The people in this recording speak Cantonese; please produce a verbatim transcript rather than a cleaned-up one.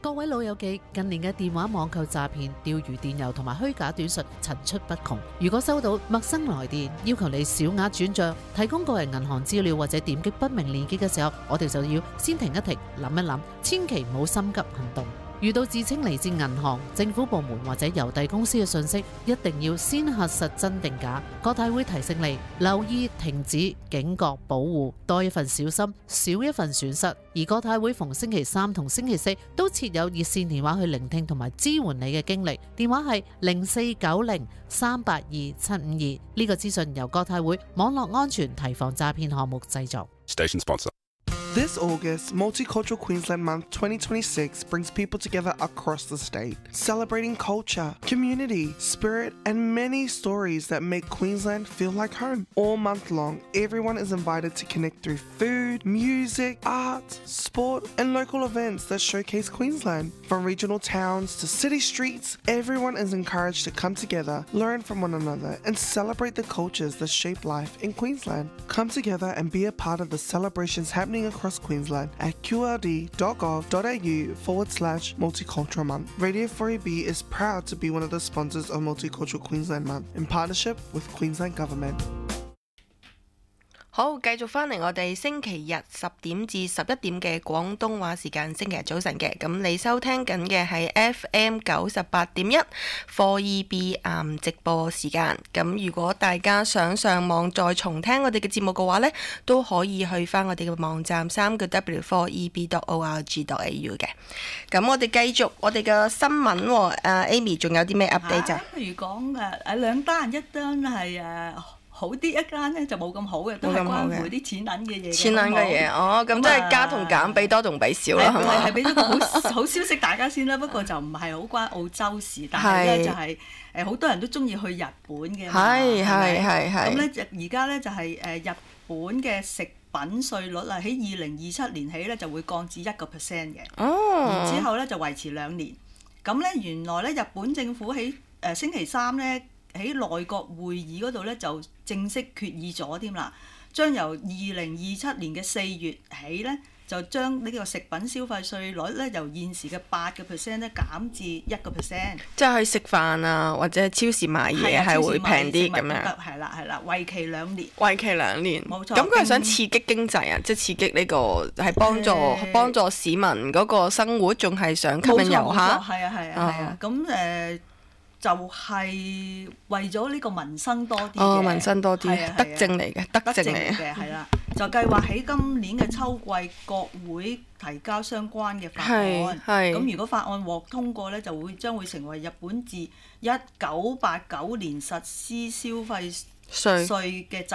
各位老友記，近年嘅電話網購詐騙、釣魚電郵同埋虛假短信層出不窮。如果收到陌生來電要求你小額轉帳、提供個人銀行資料或者點擊不明連結嘅時候，我哋就要先停一停，諗一諗，千祈唔好心急行動。遇到自稱嚟自銀行、政府部門或者郵遞公司嘅信息，一定要先核實真定假。國泰會提醒你留意、停止、警覺、保護，多一份小心，少一份損失。而國泰會逢星期三同星期四都設有熱線電話去聆聽同埋支援你嘅經歷，電話係零四九零三八二七五二。呢個資訊由國泰會網絡安全提防詐騙項目製作。 Station sponsor. This August, Multicultural Queensland Month twenty twenty-six brings people together across the state, celebrating culture, community, spirit, and many stories that make Queensland feel like home. All month long, everyone is invited to connect through food, music, art, sport, and local events that showcase Queensland. From regional towns to city streets, everyone is encouraged to come together, learn from one another, and celebrate the cultures that shape life in Queensland. Come together and be a part of the celebrations happening across Queensland at qld.gov.au forward slash multicultural month. Radio four A B is proud to be one of the sponsors of Multicultural Queensland Month in partnership with Queensland Government. 好，繼續翻嚟我哋星期日十點至十一點嘅廣東話時間，星期日早晨嘅。咁你收聽緊嘅係 F M 九十八點一 四 E B 啱直播時間。咁如果大家想上網再重聽我哋嘅節目嘅話呢，都可以去翻我哋嘅網站三個 W 四 E B dot org dot A U 嘅。咁我哋繼續我哋嘅新聞喎、哦。誒 Amy 仲有啲咩 update 啊？ 譬如講誒誒兩單，一單係誒。好啲，一間咧就冇咁好嘅，都係關乎啲錢銀嘅嘢。 錢銀嘅嘢，哦，咁即係加同減，俾多同俾少啦，係嘛？ 係係俾咗個好好消息大家先啦，不過就唔係好關澳洲事，但係咧就係誒好多人都中意去日本嘅嘛， 係係係係。 咁咧而家咧就係誒日本嘅食品稅率啊，喺二零二七年起咧就會降至一個 percent 嘅， 哦， 然之後咧就維持兩年。咁咧原來咧日本政府喺誒星期三咧，喺內閣會議嗰度咧就正式決議咗添啦，將由二零二七年嘅四月起咧，就將呢個食品消費稅率咧由現時嘅八個 percent 咧減至一個 percent。 即係去食飯啊，或者超市買嘢係會平啲咁樣。 係啦係啦，為期兩年。 為期兩年。 冇錯。 咁佢係想刺激經濟啊，即係刺激呢個係幫助幫助市民嗰個生活，仲係想吸引遊客。 係啊係啊係啊，咁誒。就係為咗呢個民生多啲嘅， 哦，民生多啲，德政嚟嘅，德政嚟嘅， 係啦，就計劃喺今年嘅秋季國會提交相關嘅法案。係，咁如果法案獲通過咧，就會將會成為日本自一九八九年實施消費稅嘅制